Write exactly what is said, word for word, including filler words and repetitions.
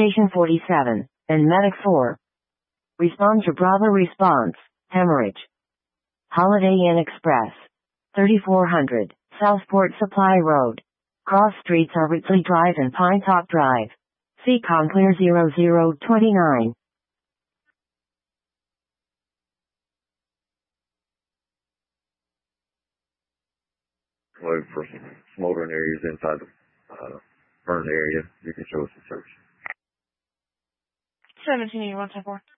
Station forty-seven, and Medic four. Respond to Bravo response, hemorrhage. Holiday Inn Express. thirty-four hundred, Southport Supply Road. Cross streets are Ridley Drive and Pinetop Drive. See Conclear zero zero two nine. Look for some smoldering areas inside the uh, burned area. You can show us the search. seventeen eighty-one, ten four.